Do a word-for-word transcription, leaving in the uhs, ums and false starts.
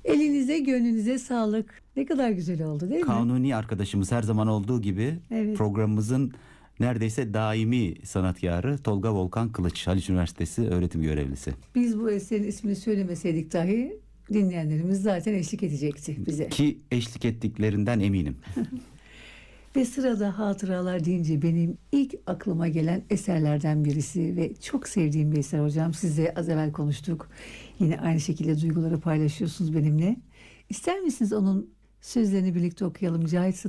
Elinize gönlünüze sağlık. Ne kadar güzel oldu değil mi? Kanuni arkadaşımız her zaman olduğu gibi Evet. programımızın neredeyse daimi sanatkarı Tolga Volkan Kılıç, Haliç Üniversitesi öğretim görevlisi. Biz bu eserin ismini söylemeseydik dahi dinleyenlerimiz zaten eşlik edecekti bize. Ki eşlik ettiklerinden eminim. Ve sırada hatıralar deyince benim ilk aklıma gelen eserlerden birisi ve çok sevdiğim bir eser hocam. Sizle az evvel konuştuk. Yine aynı şekilde duyguları paylaşıyorsunuz benimle. İster misiniz onun sözlerini birlikte okuyalım? Cahit